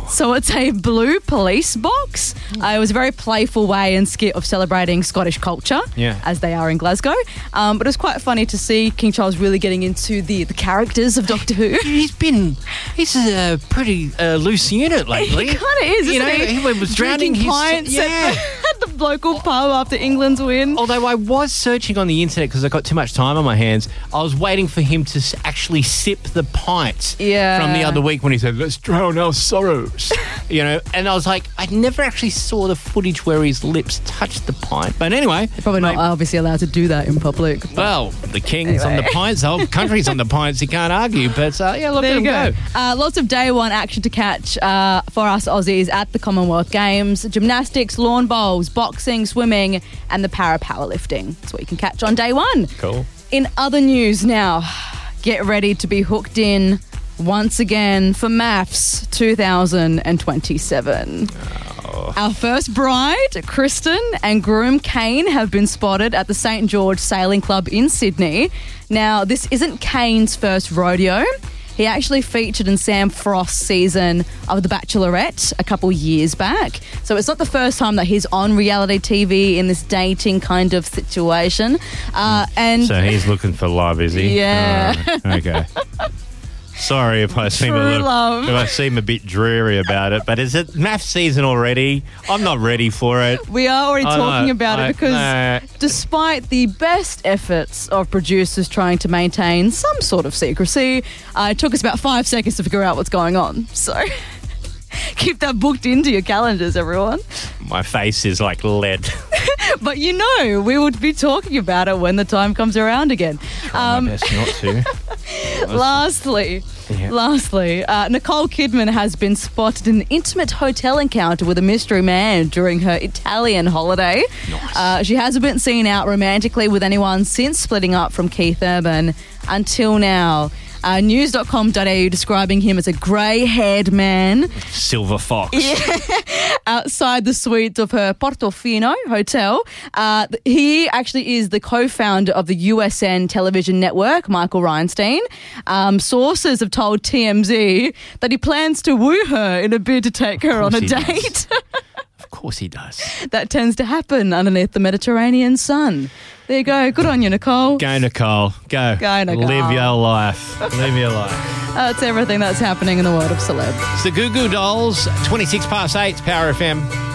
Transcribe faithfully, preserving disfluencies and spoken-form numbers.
So it's a blue police box. Uh, it was a very playful way and skit of celebrating Scottish culture, Yeah. as they are in Glasgow. Um, but it was quite funny to see King Charles really getting into the, the characters of Doctor Who. He's been, he's a pretty uh, loose unit lately. He kind of is, You isn't know, he? he was drowning Drinking his- pints yeah. at, the, at the local pub after England's win. Although I was searching on the internet because I got too much time on my hands, I was waiting for him to s- actually sip the pint Yeah. from the other week when he said, "Let's drown our sorrows." You know, and I was like, I never actually saw the footage where his lips touched the pint. But anyway, Probably not mate, obviously allowed to do that in public. but- well, the king's on the Anyway. pints, the whole country's on the pints. You can't argue. But uh, yeah, look There at you him go. go. Uh, lots of day one action to catch uh, for us Aussies at the Commonwealth Games. Gymnastics, lawn bowls, boxing, swimming, and the para powerlifting. That's what you can catch on day one. Cool. In other news now, get ready to be hooked in once again for MAFS two thousand twenty-seven. Oh. Our first bride, Kristen, and groom Kane have been spotted at the Saint George Sailing Club in Sydney. Now, this isn't Kane's first rodeo. He actually featured in Sam Frost's season of The Bachelorette a couple years back. So it's not the first time that he's on reality T V in this dating kind of situation. Uh, and So he's looking for love, is he? Yeah. Alright, okay. Sorry if I seem a True little, love. if I seem a bit dreary about it, but is it math season already? I'm not ready for it. we are already I talking know, about I- it because nah. despite the best efforts of producers trying to maintain some sort of secrecy, uh, it took us about five seconds to figure out what's going on. So keep that booked into your calendars, everyone. My face is like lead. But you know, we would be talking about it when the time comes around again. Try Um, my best not to. Lastly, Yeah. lastly, uh, Nicole Kidman has been spotted in an intimate hotel encounter with a mystery man during her Italian holiday. Nice. Uh, she hasn't been seen out romantically with anyone since splitting up from Keith Urban until now. Uh, news dot com dot a u describing him as a grey-haired man Silver fox. outside the suite of her Portofino hotel. Uh, th- he actually is the co-founder of the U S N television network, Michael Reinstein. Um, sources have told T M Z that he plans to woo her in a bid to take her on a course he date. Of course he does. That tends to happen underneath the Mediterranean sun. There you go. Good on you, Nicole. Go, Nicole. Go. Go, Nicole. Live your life. Live your life. That's everything that's happening in the world of celeb. It's the Goo Goo Dolls, twenty-six past eight, Power F M.